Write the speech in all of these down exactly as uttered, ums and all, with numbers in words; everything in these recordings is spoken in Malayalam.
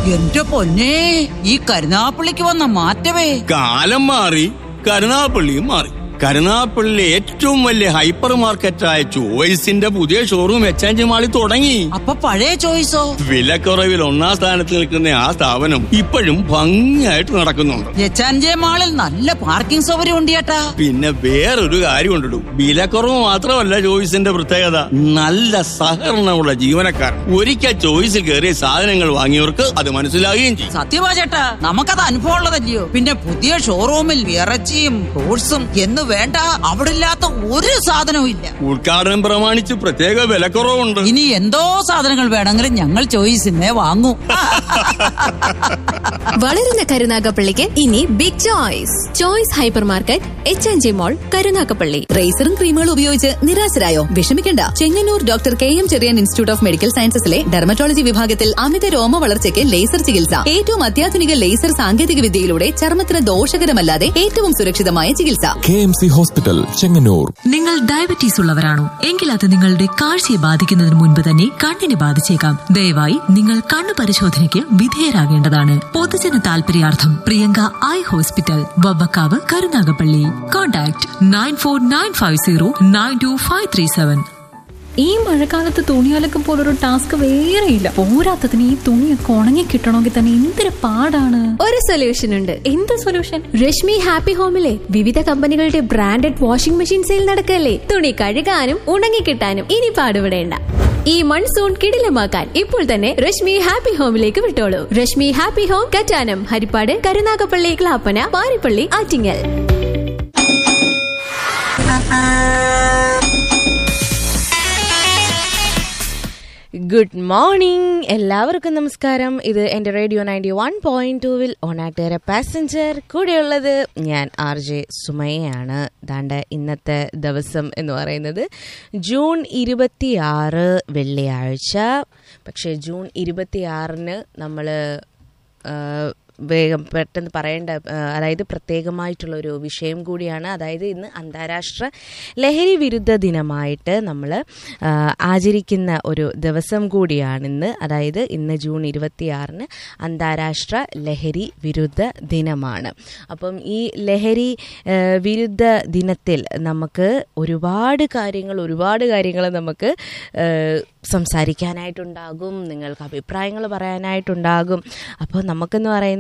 എന്റെ പൊന്നേ, ഈ കരുനാപ്പള്ളിക്ക് വന്ന മാറ്റമേ. കാലം മാറി, കരുനാപ്പള്ളിയും മാറി. കരുനാപ്പള്ളിയിലെ ഏറ്റവും വലിയ ഹൈപ്പർ മാർക്കറ്റായ ചോയ്സിന്റെ പുതിയ ഷോറൂം എച്ച് മാളിൽ തുടങ്ങി. അപ്പൊ പഴയ ചോയ്സോ? വിലക്കുറവിൽ ഒന്നാം സ്ഥാനത്ത് നിൽക്കുന്ന ആ സ്ഥാപനം ഇപ്പോഴും ഭംഗിയായിട്ട് നടക്കുന്നുണ്ട്. എച്ച് മാളിൽ നല്ല പാർക്കിംഗ് സൗകര്യം ഉണ്ട് ചേട്ടാ. പിന്നെ വേറൊരു കാര്യം കൊണ്ടിടും, വിലക്കുറവ് മാത്രമല്ല ചോയ്സിന്റെ പ്രത്യേകത, നല്ല സഹകരണമുള്ള ജീവനക്കാർ. ഒരിക്കൽ ചോയ്സിൽ കയറിയ സാധനങ്ങൾ വാങ്ങിയവർക്ക് അത് മനസ്സിലാകുകയും ചെയ്യും. സത്യമാ ചേട്ടാ, നമുക്കത് അനുഭവം ഉള്ളതല്ലയോ. പിന്നെ പുതിയ ഷോറൂമിൽ ഇറച്ചിയും ഫ്രൂട്ട്സും എന്ന് വേണ്ട, അവിടെ ഇല്ലാത്ത ഒരു സാധനവും ഇല്ല. ഉദ്ഘാടനം പ്രമാണിച്ച് പ്രത്യേക വിലക്കുറവുണ്ട്. ഇനി എന്തോ സാധനങ്ങൾ വേണമെങ്കിലും ഞങ്ങൾ ചോയ്സിനെ വാങ്ങൂ. വളരുന്ന കരുനാഗപ്പള്ളിക്ക് ഇനി big choice. Choice hyper market, H N G മോൾ, കരുനാഗപ്പള്ളി. റേസറും ക്രീമുകളും ഉപയോഗിച്ച് നിരാശരായോ? വിഷമിക്കണ്ട. Chengannur doctor K M Cherian institute of medical സയൻസസിലെ dermatology വിഭാഗത്തിൽ അമിത രോമ വളർച്ചയ്ക്ക് ലേസർ ചികിത്സ. ഏറ്റവും അത്യാധുനിക ലേസർ സാങ്കേതിക വിദ്യയിലൂടെ ചർമ്മത്തിന് ദോഷകരമല്ലാതെ ഏറ്റവും സുരക്ഷിതമായ ചികിത്സ. K M C hospital, Chengannur. നിങ്ങൾ ഡയബറ്റീസ് ഉള്ളവരാണോ? എങ്കിൽ അത് നിങ്ങളുടെ കാഴ്ചയെ ബാധിക്കുന്നതിന് മുൻപ് തന്നെ കണ്ണിനെ ബാധിച്ചേക്കാം. ദയവായി നിങ്ങൾ കണ്ണു പരിശോധനയ്ക്ക് വിധേയരാകേണ്ടതാണ്. പൊതുജന താൽപര്യാർത്ഥം Priyanka eye hospital, Vavvakkavu, Karunagappally. Contact nine four nine five zero nine to five three seven. ഈ മഴക്കാലത്ത് തുണിയലക്കം പോലൊരു ടാസ്ക് വേറെയില്ല. പോരാത്തതിന് ഈ തുണിയൊക്കെ ഉണങ്ങി കിട്ടണമെങ്കിൽ തന്നെ എന്തൊരു പാടാണ്. ഒരു സൊല്യൂഷൻ ഉണ്ട്. എന്ത് സൊല്യൂഷൻ? രശ്മി ഹാപ്പി ഹോമിലെ വിവിധ കമ്പനികളുടെ ബ്രാൻഡഡ് വാഷിംഗ് മെഷീൻ സെയിൽ നടക്കല്ലേ. തുണി കഴുകാനും ഉണങ്ങി കിട്ടാനും ഇനി പാടുപെടേണ്ട. ഈ മൺസൂൺ കിടിലമാക്കാൻ ഇപ്പോൾ തന്നെ Rashmi happy ഹോമിലേക്ക് വിട്ടോളൂ. Rashmi happy home, Kattanam, Harippad, Karunagappally, Clappana, Parippally, Attingal. Good morning, എല്ലാവർക്കും നമസ്കാരം. ഇത് എൻ്റെ റേഡിയോ നയൻറ്റി വൺ പോയിന്റ് ടൂവിൽ ഓണാട്ടുകര പാസഞ്ചർ, കൂടെയുള്ളത് ഞാൻ ആർ ജെ സുമയാണ്. ദാണ്ട് ഇന്നത്തെ ദിവസം എന്ന് പറയുന്നത് ജൂൺ ഇരുപത്തി ആറ് വെള്ളിയാഴ്ച. പക്ഷേ ജൂൺ ഇരുപത്തി ആറിന് നമ്മൾ വേഗം പെട്ടെന്ന് പറയേണ്ട, അതായത് പ്രത്യേകമായിട്ടുള്ളൊരു വിഷയം കൂടിയാണ്. അതായത് ഇന്ന് അന്താരാഷ്ട്ര ലഹരി വിരുദ്ധ ദിനമായിട്ട് നമ്മൾ ആചരിക്കുന്ന ഒരു ദിവസം കൂടിയാണിന്ന്. അതായത് ഇന്ന് ജൂൺ ഇരുപത്തിയാറിന് അന്താരാഷ്ട്ര ലഹരി വിരുദ്ധ ദിനമാണ്. അപ്പം ഈ ലഹരി വിരുദ്ധ ദിനത്തിൽ നമുക്ക് ഒരുപാട് കാര്യങ്ങൾ ഒരുപാട് കാര്യങ്ങൾ നമുക്ക് സംസാരിക്കാനായിട്ടുണ്ടാകും, നിങ്ങൾക്ക് അഭിപ്രായങ്ങൾ പറയാനായിട്ടുണ്ടാകും. അപ്പോൾ നമുക്കെന്ന് പറയുന്നത്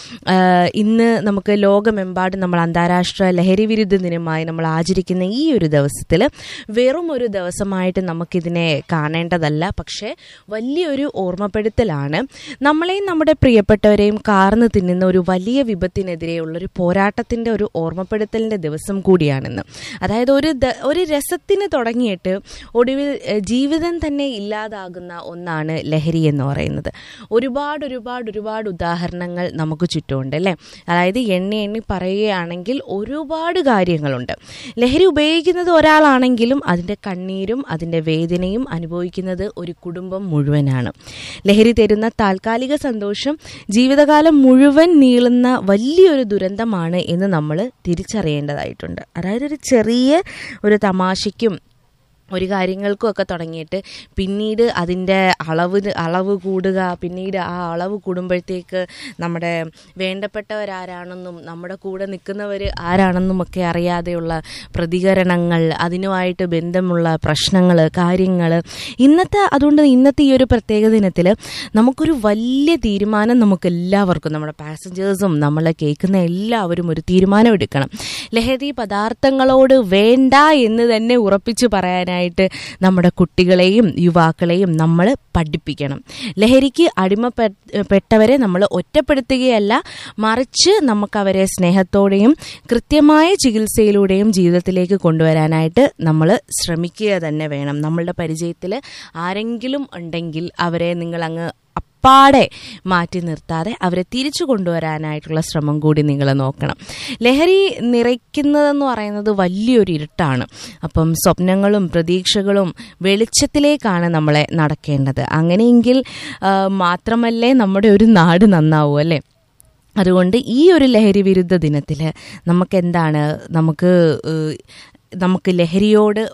ഇന്ന് നമുക്ക് ലോകമെമ്പാടും നമ്മൾ അന്താരാഷ്ട്ര ലഹരി വിരുദ്ധ ദിനമായി നമ്മൾ ആചരിക്കുന്ന ഈ ഒരു ദിവസത്തിൽ വെറും ഒരു ദിവസമായിട്ട് നമുക്കിതിനെ കാണേണ്ടതല്ല. പക്ഷേ വലിയൊരു ഓർമ്മപ്പെടുത്തലാണ്. നമ്മളെയും നമ്മുടെ പ്രിയപ്പെട്ടവരെയും കാർന്ന് തിന്നുന്ന ഒരു വലിയ വിപത്തിനെതിരെയുള്ളൊരു പോരാട്ടത്തിൻ്റെ ഒരു ഓർമ്മപ്പെടുത്തലിൻ്റെ ദിവസം കൂടിയാണെന്ന്. അതായത് ഒരു ഒരു രസത്തിന് തുടങ്ങിയിട്ട് ഒടുവിൽ ജീവിതം തന്നെ ഇല്ലാതാകുന്ന ഒന്നാണ് ലഹരി എന്ന് പറയുന്നത്. ഒരുപാട് ഒരുപാട് ഒരുപാട് ഉദാഹരണങ്ങൾ നമുക്ക് ചുറ്റുമുണ്ട് അല്ലേ. അതായത് എണ്ണി എണ്ണി പറയുകയാണെങ്കിൽ ഒരുപാട് കാര്യങ്ങളുണ്ട്. ലഹരി ഉപയോഗിക്കുന്നത് ഒരാളാണെങ്കിലും അതിൻ്റെ കണ്ണീരും അതിൻ്റെ വേദനയും അനുഭവിക്കുന്നത് ഒരു കുടുംബം മുഴുവനാണ്. ലഹരി തരുന്ന താൽക്കാലിക സന്തോഷം ജീവിതകാലം മുഴുവൻ നീളുന്ന വലിയൊരു ദുരന്തമാണ് എന്ന് നമ്മൾ തിരിച്ചറിയേണ്ടതായിട്ടുണ്ട്. അതായത് ഒരു ചെറിയ ഒരു തമാശയ്ക്കും ഒരു കാര്യങ്ങൾക്കും ഒക്കെ തുടങ്ങിയിട്ട് പിന്നീട് അതിൻ്റെ അളവ് അളവ് കൂടുക, പിന്നീട് ആ അളവ് കൂടുമ്പോഴത്തേക്ക് നമ്മുടെ വേണ്ടപ്പെട്ടവരാരാണെന്നും നമ്മുടെ കൂടെ നിൽക്കുന്നവർ ആരാണെന്നും ഒക്കെ അറിയാതെയുള്ള പ്രതികരണങ്ങൾ, അതിനുമായിട്ട് ബന്ധമുള്ള പ്രശ്നങ്ങൾ, കാര്യങ്ങൾ. ഇന്നത്തെ അതുകൊണ്ട് ഇന്നത്തെ ഈ ഒരു പ്രത്യേക ദിനത്തിൽ നമുക്കൊരു വലിയ തീരുമാനം നമുക്ക് എല്ലാവർക്കും, നമ്മുടെ പാസഞ്ചേഴ്സും നമ്മളെ കേൾക്കുന്ന എല്ലാവരും ഒരു തീരുമാനം എടുക്കണം. ലഹരി പദാർത്ഥങ്ങളോട് വേണ്ട എന്ന് തന്നെ ഉറപ്പിച്ച് പറയാനായിട്ട് നമ്മുടെ കുട്ടികളെയും യുവാക്കളെയും നമ്മൾ പഠിപ്പിക്കണം. ലഹരിക്ക് അടിമപ്പെട്ടവരെ നമ്മൾ ഒറ്റപ്പെടുത്തുകയല്ല, മറിച്ച് നമുക്കവരെ സ്നേഹത്തോടെയും കൃത്യമായ ചികിത്സയിലൂടെയും ജീവിതത്തിലേക്ക് കൊണ്ടുവരാനായിട്ട് നമ്മൾ ശ്രമിക്കുക തന്നെ വേണം. നമ്മളുടെ പരിചയത്തിൽ ആരെങ്കിലും ഉണ്ടെങ്കിൽ അവരെ നിങ്ങളങ്ങ് പാടെ മാറ്റി നിർത്താതെ അവരെ തിരിച്ചു കൊണ്ടുവരാനായിട്ടുള്ള ശ്രമം കൂടി നിങ്ങൾ നോക്കണം. ലഹരി നിറയ്ക്കുന്നതെന്ന് പറയുന്നത് വലിയൊരു ഇരുട്ടാണ്. അപ്പം സ്വപ്നങ്ങളും പ്രതീക്ഷകളും വെളിച്ചത്തിലേക്കാണ് നമ്മളെ നടക്കേണ്ടത്. അങ്ങനെയെങ്കിൽ മാത്രമല്ലേ നമ്മുടെ ഒരു നാട് നന്നാവൂ അല്ലേ. അതുകൊണ്ട് ഈ ഒരു ലഹരി വിരുദ്ധ ദിനത്തിൽ നമുക്കെന്താണ് നമുക്ക് നമുക്ക് ലഹരിയോട്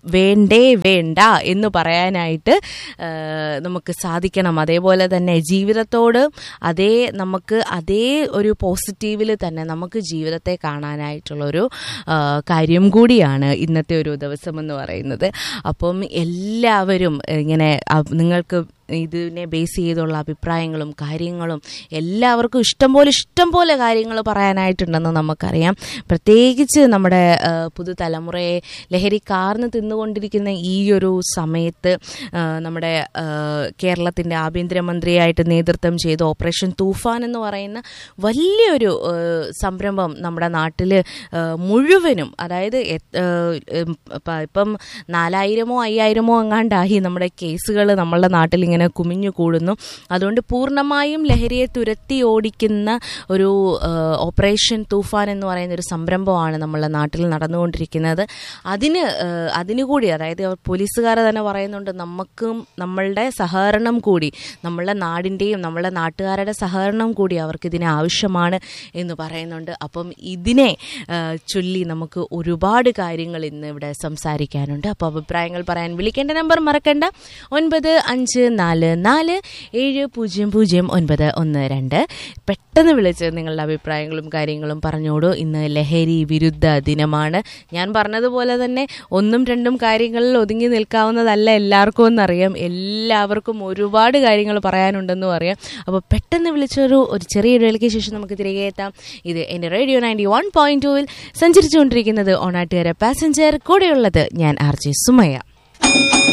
വേണ്ടേ വേണ്ട എന്ന് പറയാനായിട്ട് നമുക്ക് സാധിക്കണം. അതേപോലെ തന്നെ ജീവിതത്തോട് അതേ നമുക്ക് അതേ ഒരു പോസിറ്റീവിൽ തന്നെ നമുക്ക് ജീവിതത്തെ കാണാനായിട്ടുള്ളൊരു കാര്യം കൂടിയാണ് ഇന്നത്തെ ഒരു ദിവസം എന്ന് പറയുന്നത്. അപ്പം എല്ലാവരും ഇങ്ങനെ നിങ്ങൾക്ക് ഇതിനെ ബേസ് ചെയ്തുള്ള അഭിപ്രായങ്ങളും കാര്യങ്ങളും എല്ലാവർക്കും ഇഷ്ടംപോലെ ഇഷ്ടംപോലെ കാര്യങ്ങൾ പറയാനായിട്ടുണ്ടെന്ന് നമുക്കറിയാം. പ്രത്യേകിച്ച് നമ്മുടെ പുതുതലമുറയെ ലഹരി കാർന്ന് തിന്നുകൊണ്ടിരിക്കുന്ന ഈ ഒരു സമയത്ത് നമ്മുടെ കേരളത്തിൻ്റെ ആഭ്യന്തരമന്ത്രിയായിട്ട് നേതൃത്വം ചെയ്ത ഓപ്പറേഷൻ തൂഫാൻ എന്ന് പറയുന്ന വലിയൊരു സംരംഭം നമ്മുടെ നാട്ടിൽ മുഴുവനും, അതായത് ഇപ്പം നാലായിരമോ അയ്യായിരമോ എങ്ങാണ്ടായി നമ്മുടെ കേസുകൾ നമ്മളുടെ നാട്ടിൽ ഇങ്ങനെ കുമിഞ്ഞു കൂടുന്നു. അതുകൊണ്ട് പൂർണ്ണമായും ലഹരിയെ തുരത്തി ഓടിക്കുന്ന ഒരു ഓപ്പറേഷൻ തൂഫാൻ എന്ന് പറയുന്ന ഒരു സംരംഭമാണ് നമ്മളുടെ നാട്ടിൽ നടന്നുകൊണ്ടിരിക്കുന്നത്. അതിന് അതിനുകൂടി, അതായത് പോലീസുകാർ തന്നെ പറയുന്നുണ്ട്, നമുക്കും നമ്മളുടെ സഹകരണം കൂടി, നമ്മളുടെ നാടിൻ്റെയും നമ്മളുടെ നാട്ടുകാരുടെ സഹകരണം കൂടി അവർക്കിതിന് ആവശ്യമാണ് എന്ന് പറയുന്നുണ്ട്. അപ്പം ഇതിനെ ചൊല്ലി നമുക്ക് ഒരുപാട് കാര്യങ്ങൾ ഇന്ന് ഇവിടെ സംസാരിക്കാനുണ്ട്. അപ്പോൾ അഭിപ്രായങ്ങൾ പറയാൻ വിളിക്കേണ്ട നമ്പർ മറക്കണ്ട, ഒൻപത് അഞ്ച് നാല് നാല് ഏഴ് പൂജ്യം പൂജ്യം ഒൻപത് ഒന്ന് രണ്ട്. പെട്ടെന്ന് വിളിച്ച് നിങ്ങളുടെ അഭിപ്രായങ്ങളും കാര്യങ്ങളും പറഞ്ഞോളൂ. ഇന്ന് ലഹരി വിരുദ്ധ ദിനമാണ്. ഞാൻ പറഞ്ഞതുപോലെ തന്നെ ഒന്നും രണ്ടും കാര്യങ്ങളിൽ ഒതുങ്ങി നിൽക്കാവുന്നതല്ല എല്ലാവർക്കും എന്നറിയാം. എല്ലാവർക്കും ഒരുപാട് കാര്യങ്ങൾ പറയാനുണ്ടെന്നും അറിയാം. അപ്പോൾ പെട്ടെന്ന് വിളിച്ചൊരു ഒരു ചെറിയ ഇടവേളയ്ക്ക് ശേഷം നമുക്ക് തിരികെ എത്താം. ഇത് എൻ്റെ റേഡിയോ നയൻറ്റി വൺ പോയിന്റ് ടൂവിൽ സഞ്ചരിച്ചുകൊണ്ടിരിക്കുന്നത് ഓണാട്ടുകാര പാസഞ്ചർ. കൂടെയുള്ളത് ഞാൻ ആർ ജെ സുമയ്യ.